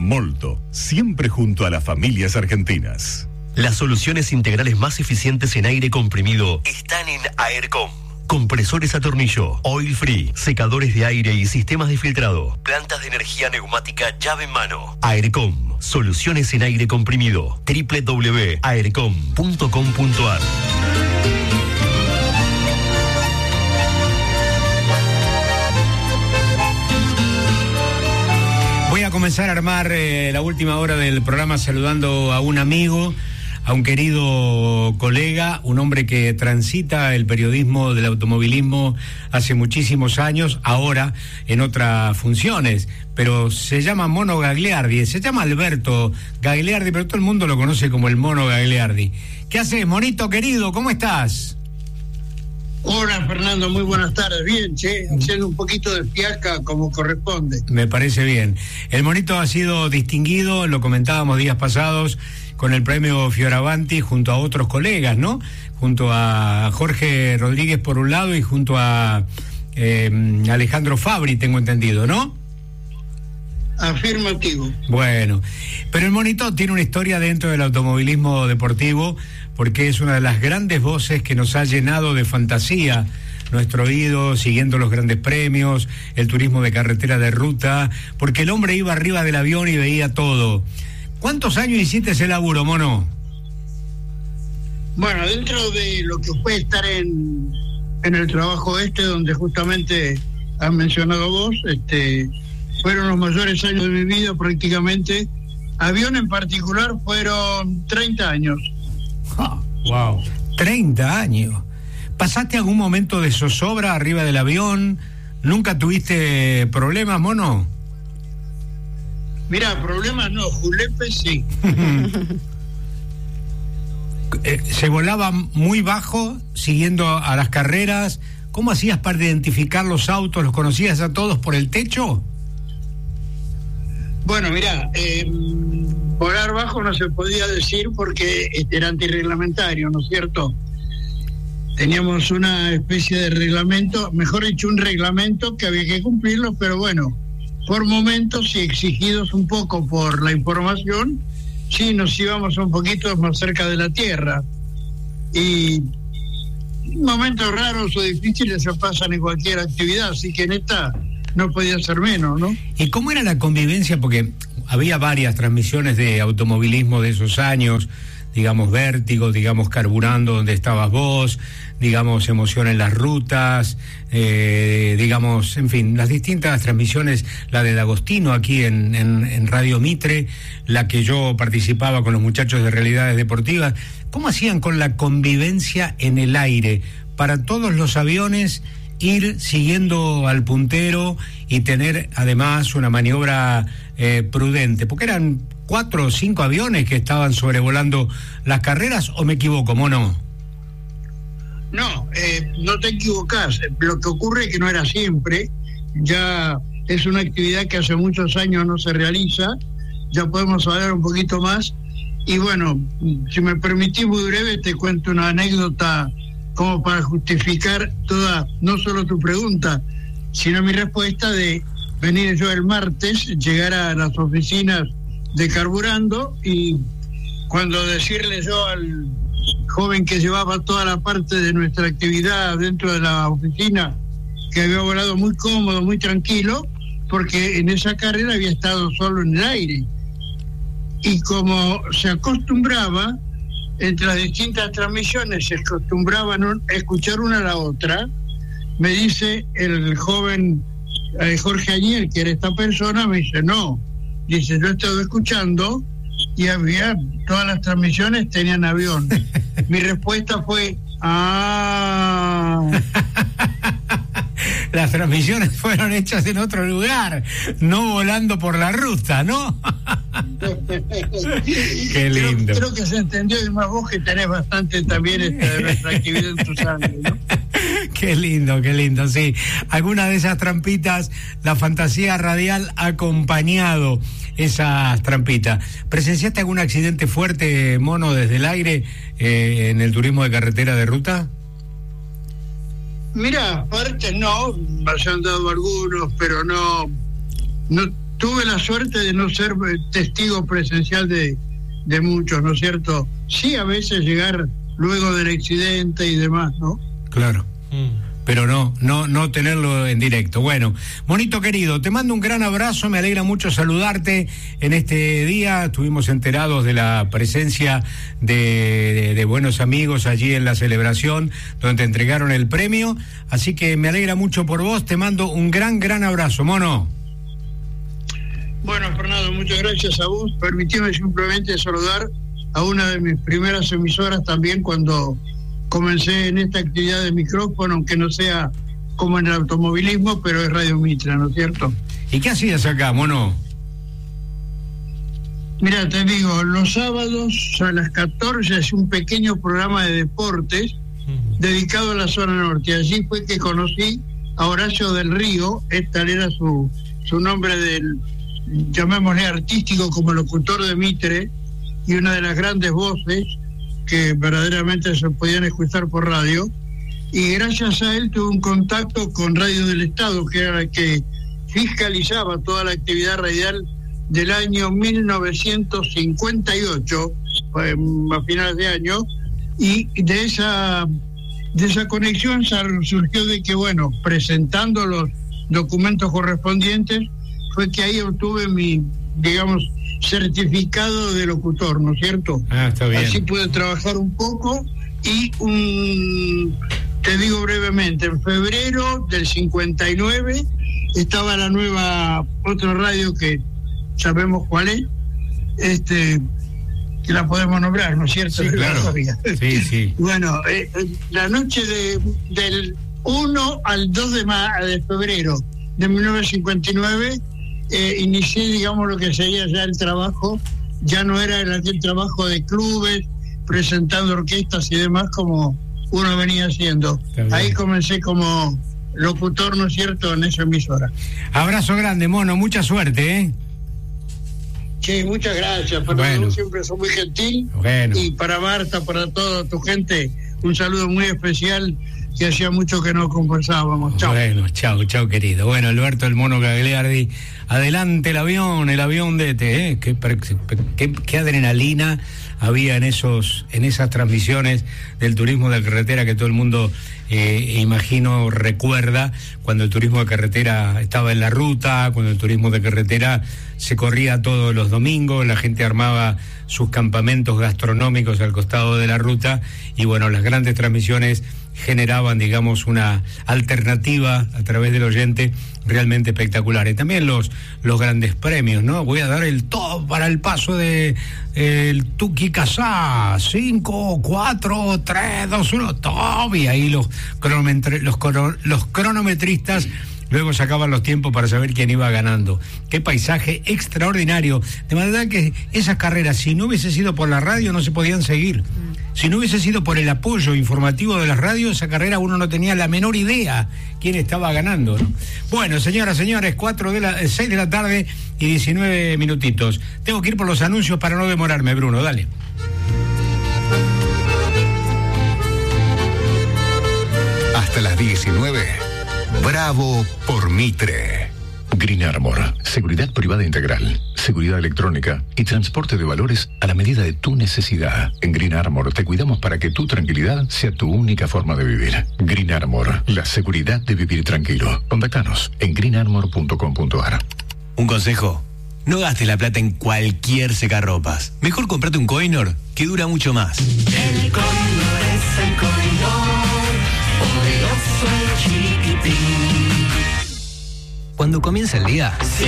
Molto, siempre junto a las familias argentinas. Las soluciones integrales más eficientes en aire comprimido están en Aircom. Compresores a tornillo, oil free, secadores de aire y sistemas de filtrado, plantas de energía neumática llave en mano. Aircom, soluciones en aire comprimido. www.aircom.com.ar. Voy a comenzar a armar la última hora del programa saludando a un amigo, a un querido colega, un hombre que transita el periodismo del automovilismo hace muchísimos años, ahora en otras funciones, pero se llama Mono Gagliardi, se llama Alberto Gagliardi, pero todo el mundo lo conoce como el Mono Gagliardi. ¿Qué haces, monito querido? ¿Cómo estás? Hola, Fernando, muy buenas tardes. Bien, haciendo un poquito de fiaca como corresponde. Me parece bien. El monito ha sido distinguido, lo comentábamos días pasados, con el premio Fioravanti junto a otros colegas, ¿no? Junto a Jorge Rodríguez por un lado y junto a Alejandro Fabri, tengo entendido, ¿no? Afirmativo. Bueno, pero el monito tiene una historia dentro del automovilismo deportivo porque es una de las grandes voces que nos ha llenado de fantasía nuestro oído, siguiendo los grandes premios, el turismo de carretera de ruta, porque el hombre iba arriba del avión y veía todo. ¿Cuántos años hiciste ese laburo, Mono? Bueno, dentro de lo que fue estar en el trabajo donde justamente has mencionado vos, fueron los mayores años de mi vida prácticamente. Avión en particular fueron 30 años. Wow, 30 años. ¿Pasaste algún momento de zozobra arriba del avión? ¿Nunca tuviste problemas, Mono? Mirá, problemas no, julepes sí. ¿Se volaba muy bajo siguiendo a las carreras? ¿Cómo hacías para identificar los autos? ¿Los conocías a todos por el techo? Bueno, mirá, volar bajo no se podía decir porque era antirreglamentario, ¿no es cierto? Teníamos una especie de reglamento, mejor dicho, un reglamento que había que cumplirlo, pero bueno, por momentos y exigidos un poco por la información, sí nos íbamos un poquito más cerca de la tierra. Y momentos raros o difíciles se pasan en cualquier actividad, así que en esta no podía ser menos, ¿no? ¿Y cómo era la convivencia? Porque había varias transmisiones de automovilismo de esos años, digamos Vértigo, digamos Carburando, donde estabas vos, digamos Emoción en las rutas, digamos, en fin, las distintas transmisiones, la de D'Agostino aquí en Radio Mitre, la que yo participaba con los muchachos de Realidades Deportivas. ¿Cómo hacían con la convivencia en el aire para todos los aviones ir siguiendo al puntero y tener además una maniobra prudente? Porque eran 4 o 5 aviones que estaban sobrevolando las carreras, ¿o me equivoco, Mono? No, no te equivocás. Lo que ocurre es que no era siempre. Ya es una actividad que hace muchos años no se realiza. Ya podemos hablar un poquito más. Y bueno, si me permitís muy breve, te cuento una anécdota como para justificar toda, no solo tu pregunta, sino mi respuesta de venir yo el martes, llegar a las oficinas de Carburando y cuando decirle yo al joven que llevaba toda la parte de nuestra actividad dentro de la oficina que había volado muy cómodo, muy tranquilo, porque en esa carrera había estado solo en el aire. Y como se acostumbraba, entre las distintas transmisiones se acostumbraban a escuchar una a la otra, me dice el joven Jorge Añel, que era esta persona, me dice, no, dice, yo he estado escuchando y había, todas las transmisiones tenían avión. Mi respuesta fue, Las transmisiones fueron hechas en otro lugar, no volando por la ruta, ¿no? Qué lindo. Creo que se entendió, y más vos que tenés bastante también de nuestra actividad en tu sangre, ¿no? Qué lindo, sí. Alguna de esas trampitas, la fantasía radial ha acompañado esas trampitas. ¿Presenciaste algún accidente fuerte, Mono, desde el aire en el turismo de carretera de ruta? Mira, fuertes no, me han dado algunos, pero no tuve la suerte de no ser testigo presencial de muchos, ¿no es cierto? Sí, a veces llegar luego del accidente y demás, ¿no? Claro. Pero no tenerlo en directo. Bueno, Monito querido, te mando un gran abrazo, me alegra mucho saludarte en este día. Estuvimos enterados de la presencia de buenos amigos allí en la celebración, donde te entregaron el premio, así que me alegra mucho por vos, te mando un gran abrazo, Mono. Bueno, Fernando, muchas gracias a vos. Permitime simplemente saludar a una de mis primeras emisoras también cuando comencé en esta actividad de micrófono, aunque no sea como en el automovilismo, pero es Radio Mitra, ¿no es cierto? ¿Y qué hacías acá, Mono? Mira, te digo, los sábados a las 14 es un pequeño programa de deportes dedicado a la zona norte. Allí fue que conocí a Horacio del Río, este era su nombre del, llamémosle artístico, como locutor de Mitre, y una de las grandes voces que verdaderamente se podían escuchar por radio, y gracias a él tuve un contacto con Radio del Estado, que era la que fiscalizaba toda la actividad radial del año 1958, a finales de año, y de esa conexión surgió de que, bueno, presentando los documentos correspondientes, fue que ahí obtuve mi, digamos, certificado de locutor, ¿no es cierto? Está bien. Así pude trabajar un poco y te digo brevemente, en febrero del 59 estaba la nueva, otra radio que sabemos cuál es, que la podemos nombrar, ¿no es cierto? Sí, claro. Sí. Bueno, la noche del 1 al 2 de febrero de 1959 inicié, digamos, lo que sería ya el trabajo, ya no era aquel trabajo de clubes, presentando orquestas y demás como uno venía haciendo. Ahí comencé como locutor, ¿no es cierto?, en esa emisora. Abrazo grande, Mono, mucha suerte, ¿eh? Sí, muchas gracias, Fernando, siempre sos muy gentil. Bueno. Y para Marta, para toda tu gente, un saludo muy especial, que hacía mucho que no conversábamos. Chao. Bueno, chao querido. Bueno, Alberto el Mono Gagliardi, adelante el avión de este, qué adrenalina había en esas transmisiones del turismo de carretera que todo el mundo imagino recuerda, cuando el turismo de carretera estaba en la ruta, cuando el turismo de carretera se corría todos los domingos, la gente armaba sus campamentos gastronómicos al costado de la ruta, y bueno, las grandes transmisiones generaban, digamos, una alternativa a través del oyente realmente espectacular. Y también los grandes premios, ¿no? Voy a dar el top para el paso de el Tuki Casá, 5, 4, 3, 2, 1, top, y ahí los cronometristas luego sacaban los tiempos para saber quién iba ganando. Qué paisaje extraordinario. De manera que esas carreras, si no hubiese sido por la radio, no se podían seguir. Si no hubiese sido por el apoyo informativo de las radios, esa carrera uno no tenía la menor idea quién estaba ganando, ¿no? Bueno, señoras, señores, 6 de la tarde y 19 minutitos. Tengo que ir por los anuncios para no demorarme, Bruno, dale. Hasta las 19. Bravo por Mitre. Green Armor, seguridad privada integral, seguridad electrónica y transporte de valores a la medida de tu necesidad. En Green Armor te cuidamos para que tu tranquilidad sea tu única forma de vivir. Green Armor, la seguridad de vivir tranquilo. Contáctanos en greenarmor.com.ar. Un consejo: no gastes la plata en cualquier secarropas. Mejor comprate un Coinor que dura mucho más. El Coinor es el Coinor, poderoso y chiquitín. Cuando comienza el día,